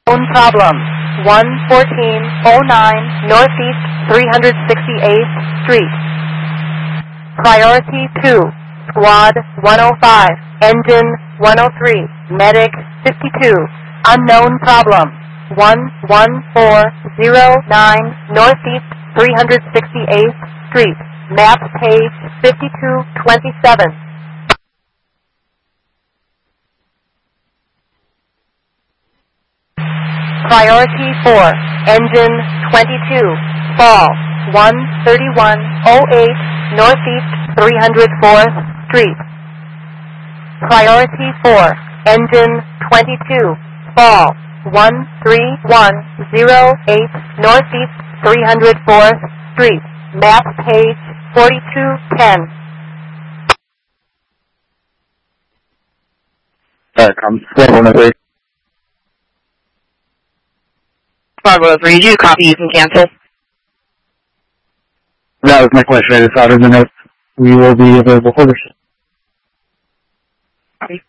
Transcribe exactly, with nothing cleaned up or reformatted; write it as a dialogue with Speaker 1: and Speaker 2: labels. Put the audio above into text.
Speaker 1: Phone problem. one fourteen oh nine Northeast three hundred sixty-eighth Street. Priority two. Squad one oh five. Engine one oh three. Medic fifty-two. Unknown problem. one one four oh nine Northeast three hundred sixty-eighth Street. Map page fifty-two twenty-seven. Priority four. Engine twenty-two. Fall one thirty-one oh eight Northeast three hundred fourth Street. Priority four. Engine twenty-two. Fall one three one oh eight Northeast three hundred fourth Street. Map page forty-two ten.
Speaker 2: Uh, I'm five one oh three.
Speaker 3: five one oh three, do you copy? You can cancel.
Speaker 2: That was my question. I just thought in the notes we will be available for this.
Speaker 3: Copy.